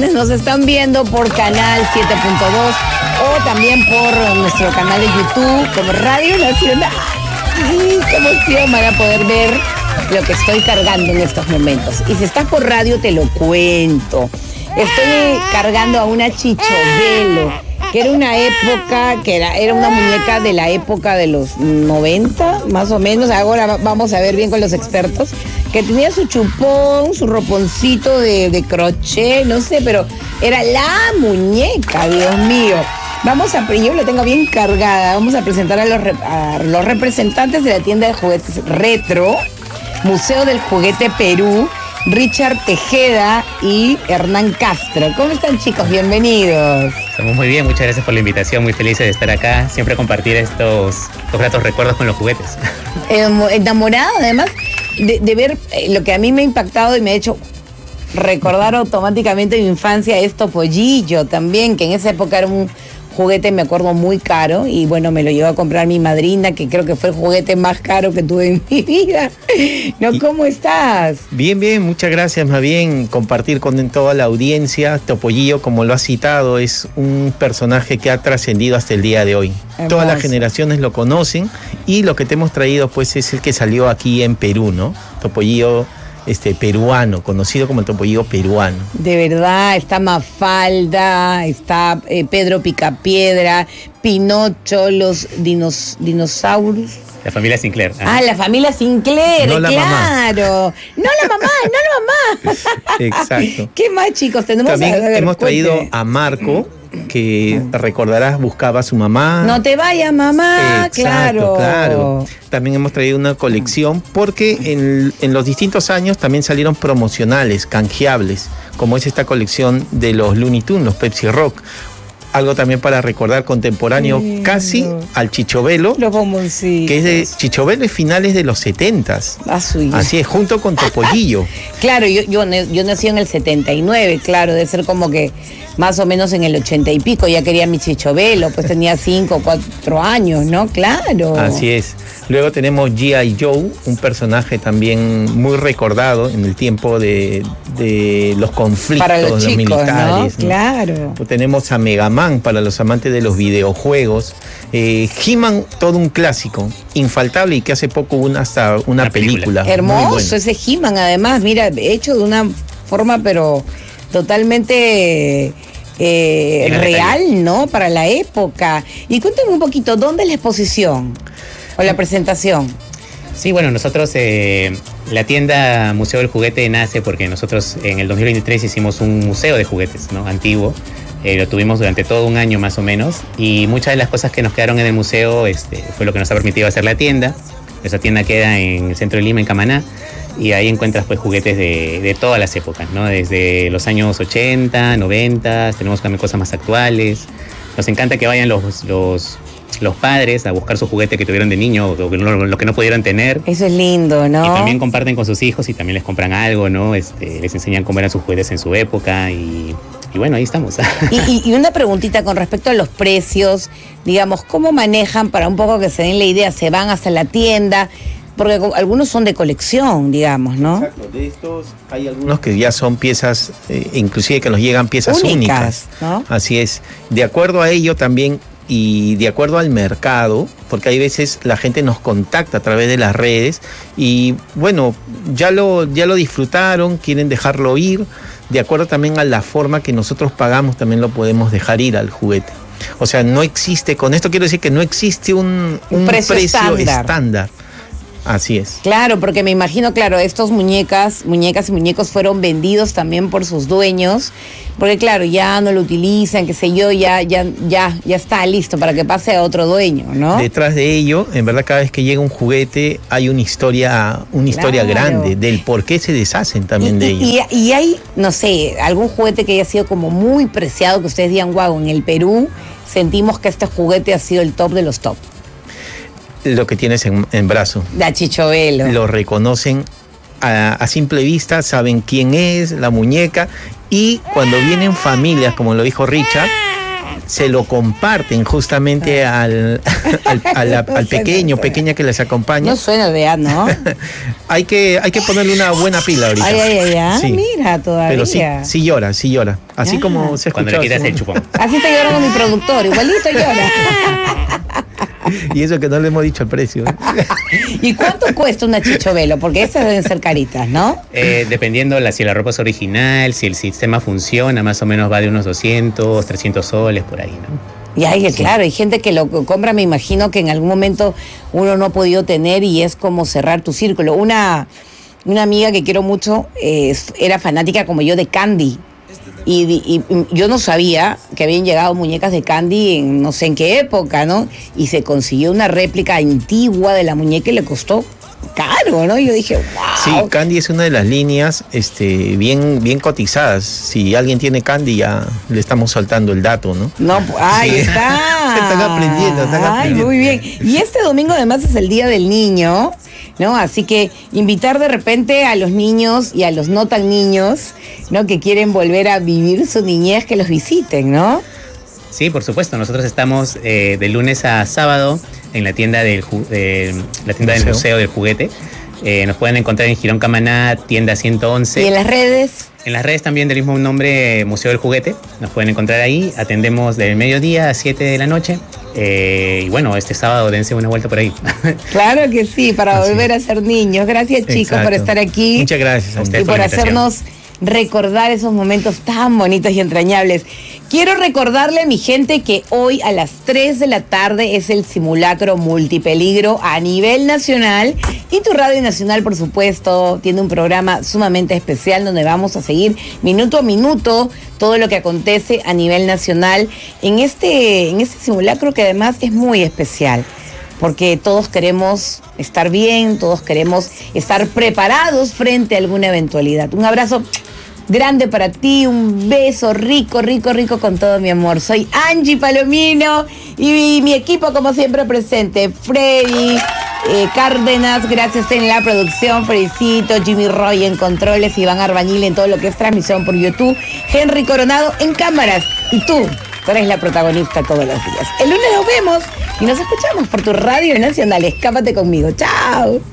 quienes nos están viendo por Canal 7.2 o también por nuestro canal de YouTube como Radio Nacional. ¡Qué emoción! Van a poder ver lo que estoy cargando en estos momentos. Y si estás por radio, te lo cuento. Estoy cargando a una Chichovelo, que era una época, era una muñeca de la época de los 90, más o menos. Ahora vamos a ver bien con los expertos, que tenía su chupón, su roponcito de crochet, no sé, pero era la muñeca, Dios mío. Yo la tengo bien cargada. Vamos a presentar a los representantes de la tienda de juguetes Retro, Museo del Juguete Perú, Richard Tejeda y Hernán Castro. ¿Cómo están, chicos? Bienvenidos. Estamos muy bien, muchas gracias por la invitación, muy felices de estar acá, siempre compartir estos gratos recuerdos con los juguetes. Enamorado, además, de ver lo que a mí me ha impactado y me ha hecho recordar automáticamente mi infancia, es Topollillo también, que en esa época era un juguete, me acuerdo, muy caro, y bueno, me lo llevó a comprar mi madrina, que creo que fue el juguete más caro que tuve en mi vida. ¿No? ¿Cómo estás? Bien, bien, muchas gracias. Más bien compartir con toda la audiencia. Topollillo, como lo has citado, es un personaje que ha trascendido hasta el día de hoy. Hermoso. Todas las generaciones lo conocen, y lo que te hemos traído pues es el que salió aquí en Perú, ¿no? Topollillo peruano, conocido como el Topollillo peruano. De verdad, está Mafalda, está Pedro Picapiedra, Pinocho, los dinosaurios. La familia Sinclair. La familia Sinclair, no la claro. Mamá. No la mamá. Exacto. ¿Qué más, chicos? También hemos traído a Marco, que recordarás, buscaba a su mamá. No te vayas, mamá. Exacto, claro. También hemos traído una colección porque en los distintos años también salieron promocionales, canjeables, como es esta colección de los Looney Tunes, los Pepsi Rock. Algo también para recordar, contemporáneo casi al Chichovelo, los bomboncitos, que es de Chichovelo, finales de los 70s. Así es, junto con Topollillo. Claro, yo nací en el 79, claro, debe ser como que más o menos en el 80 y pico, ya quería mi Chichovelo, pues tenía 5 o 4 años, ¿no? Claro. Así es. Luego tenemos G.I. Joe, un personaje también muy recordado en el tiempo de los conflictos para los chicos, militares, ¿no? Claro. Pues tenemos a Mega Man para los amantes de los videojuegos. He-Man, todo un clásico, infaltable, y que hace poco hubo hasta una película. Hermoso ese He-Man, además, mira, hecho de una forma pero totalmente real, ¿no? Para la época. Y cuéntame un poquito, ¿dónde es la exposición o la presentación? Sí, bueno, nosotros, la tienda Museo del Juguete nace porque nosotros en el 2023 hicimos un museo de juguetes, ¿no? Antiguo. Lo tuvimos durante todo un año más o menos, y muchas de las cosas que nos quedaron en el museo fue lo que nos ha permitido hacer la tienda. Esa tienda queda en el centro de Lima, en Camaná, y ahí encuentras pues juguetes de todas las épocas, ¿no? Desde los años 80, 90, tenemos también cosas más actuales. Nos encanta que vayan los padres a buscar su juguete que tuvieron de niño o lo que no pudieron tener. Eso es lindo, ¿no? Y también comparten con sus hijos y también les compran algo, ¿no? Les enseñan cómo eran sus juguetes en su época, y bueno, ahí estamos. Y una preguntita con respecto a los precios, digamos, ¿cómo manejan para un poco que se den la idea? ¿Se van hasta la tienda? Porque algunos son de colección, digamos, ¿no? Exacto, de estos hay algunos que ya son piezas, inclusive que nos llegan piezas únicas, ¿no? Así es. De acuerdo a ello también, y de acuerdo al mercado, porque hay veces la gente nos contacta a través de las redes y bueno, ya lo disfrutaron, quieren dejarlo ir. De acuerdo también a la forma que nosotros pagamos, también lo podemos dejar ir al juguete. O sea, no existe, con esto quiero decir que no existe un precio estándar. Así es. Claro, porque me imagino, claro, estos muñecas y muñecos fueron vendidos también por sus dueños, porque claro, ya no lo utilizan, qué sé yo, ya está listo para que pase a otro dueño, ¿no? Detrás de ello, en verdad, cada vez que llega un juguete hay una historia grande del por qué se deshacen también de ellos. Y hay, no sé, algún juguete que haya sido como muy preciado, que ustedes digan, wow, en el Perú sentimos que este juguete ha sido el top de los top. Lo que tienes en brazo. La Chichovelo. Lo reconocen a simple vista, saben quién es la muñeca, y cuando vienen familias, como lo dijo Richard, se lo comparten justamente al pequeña que les acompaña. No suena de ¿no? hay que ponerle una buena pila ahorita. Ay, sí. Mira, todavía. Pero sí llora. Así como se escucha. Cuando le quitas el chupón. Así está llorando mi productor, igualito llora. Y eso que no le hemos dicho el precio. ¿Y cuánto cuesta una chichovelo? Porque esas deben ser caritas, ¿no? Dependiendo si la ropa es original, si el sistema funciona, más o menos va de unos 200, 300 soles por ahí, ¿no? Y hay, claro, hay gente que lo compra, me imagino que en algún momento uno no ha podido tener y es como cerrar tu círculo. Una amiga que quiero mucho era fanática como yo de Candy. Y yo no sabía que habían llegado muñecas de Candy en no sé en qué época, ¿no? Y se consiguió una réplica antigua de la muñeca y le costó caro, ¿no? Y yo dije, wow. Sí, Candy es una de las líneas bien cotizadas. Si alguien tiene Candy, ya le estamos soltando el dato, ¿no? No, ahí sí. está. Están aprendiendo. Muy bien. Y este domingo además es el Día del Niño, ¿no? Así que invitar de repente a los niños y a los no tan niños, ¿no? Que quieren volver a vivir su niñez, que los visiten, ¿no? Sí, por supuesto. Nosotros estamos de lunes a sábado en la tienda del Museo del Juguete. Nos pueden encontrar en Girón Camaná, tienda 111. ¿Y en las redes? En las redes también del mismo nombre, Museo del Juguete. Nos pueden encontrar ahí. Atendemos del mediodía a 7 de la noche. Y bueno, este sábado dense una vuelta por ahí. Claro que sí, para volver a ser niños. Gracias, chicos, por estar aquí. Muchas gracias a ustedes y por hacernos recordar esos momentos tan bonitos y entrañables. Quiero recordarle a mi gente que hoy a las 3 de la tarde es el simulacro multipeligro a nivel nacional y tu Radio Nacional, por supuesto, tiene un programa sumamente especial donde vamos a seguir minuto a minuto todo lo que acontece a nivel nacional en este simulacro que además es muy especial. Porque todos queremos estar bien, todos queremos estar preparados frente a alguna eventualidad. Un abrazo grande para ti, un beso rico con todo mi amor. Soy Angie Palomino y mi equipo como siempre presente, Freddy Cárdenas, gracias en la producción, Fredicito, Jimmy Roy en controles, Iván Arbañil en todo lo que es transmisión por YouTube, Henry Coronado en cámaras y tú eres la protagonista todos los días. El lunes nos vemos y nos escuchamos por tu Radio Nacional. Escápate conmigo. Chao.